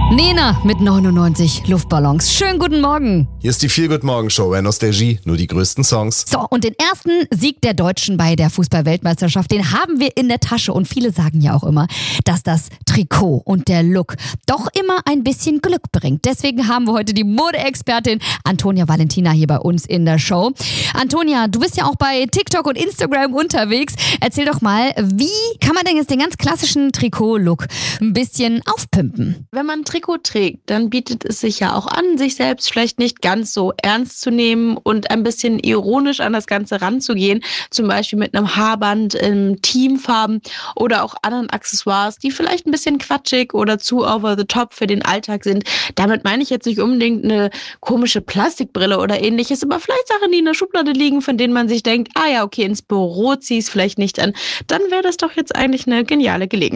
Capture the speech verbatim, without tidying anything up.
Nena mit neunundneunzig Luftballons. Schönen guten Morgen. Hier ist die Feel-Good-Morgen-Show bei Nostalgie. Nur die größten Songs. So, und den ersten Sieg der Deutschen bei der Fußball-Weltmeisterschaft, den haben wir in der Tasche. Und viele sagen ja auch immer, dass das Trikot und der Look doch immer ein bisschen Glück bringt. Deswegen haben wir heute die Modeexpertin Antonia Valentina hier bei uns in der Show. Antonia, du bist ja auch bei TikTok und Instagram unterwegs. Erzähl doch mal, wie kann man denn jetzt den ganz klassischen Trikot-Look ein bisschen aufpimpen? Wenn man ein Trikot trägt, dann bietet es sich ja auch an, sich selbst vielleicht nicht ganz so ernst zu nehmen und ein bisschen ironisch an das Ganze ranzugehen. Zum Beispiel mit einem Haarband in Teamfarben oder auch anderen Accessoires, die vielleicht ein bisschen quatschig oder zu over the top für den Alltag sind. Damit meine ich jetzt nicht unbedingt eine komische Plastikbrille oder ähnliches, aber vielleicht Sachen, die in der Schublade liegen, von denen man sich denkt, ah ja, okay, ins Büro zieh ich es vielleicht nicht an. Dann wäre das doch jetzt eigentlich eine geniale Gelegenheit.